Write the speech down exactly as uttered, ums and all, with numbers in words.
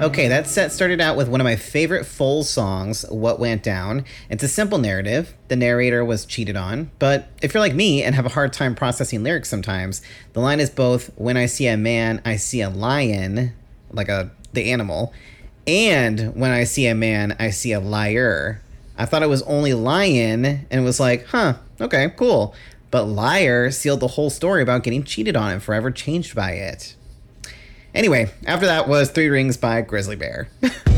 Okay, that set started out with one of my favorite Foles songs, What Went Down. It's a simple narrative. The narrator was cheated on, but if you're like me and have a hard time processing lyrics sometimes, the line is both, when I see a man, I see a lion, like a the animal, and when I see a man, I see a liar. I thought it was only lion, and it was like, huh, okay, cool. But liar sealed the whole story about getting cheated on and forever changed by it. Anyway, after that was Three Rings by Grizzly Bear.